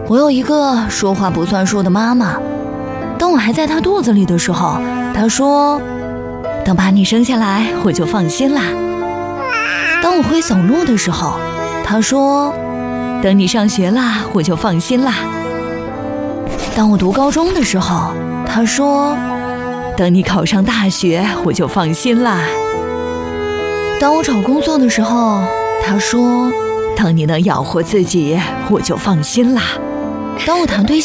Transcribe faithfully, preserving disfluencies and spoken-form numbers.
我有一个说话不算数的妈妈，当我还在她肚子里的时候，她说，等把你生下来我就放心啦。当我会走路的时候，她说，等你上学啦我就放心啦。当我读高中的时候，她说，等你考上大学我就放心啦。当我找工作的时候，她说，等你能养活自己我就放心啦。当我谈对